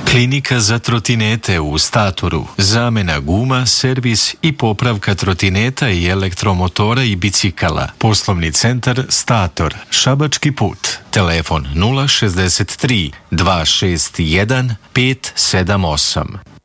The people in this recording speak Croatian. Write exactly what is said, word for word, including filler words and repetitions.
Klinika za trotinete u Statoru. Zamena guma, servis i popravka trotineta i elektromotora i bicikala. Poslovni centar Stator, Šabački put. Telefon nula šezdeset tri, dva šest jedan, pet sedam osam.